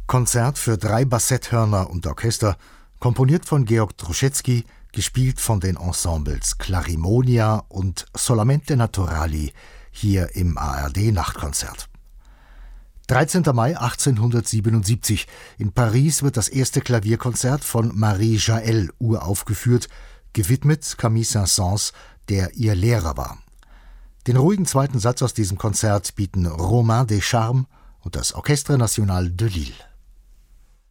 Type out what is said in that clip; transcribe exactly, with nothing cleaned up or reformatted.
Konzert für drei Bassetthörner und Orchester, komponiert von Georg Drouschetski, gespielt von den Ensembles Clarimonia und Solamente Naturali, hier im A R D-Nachtkonzert. dreizehnter Mai achtzehnhundertsiebenundsiebzig. In Paris wird das erste Klavierkonzert von Marie Jaël uraufgeführt, gewidmet Camille Saint-Saëns, der ihr Lehrer war. Den ruhigen zweiten Satz aus diesem Konzert bieten Romain Descharmes und das Orchestre National de Lille.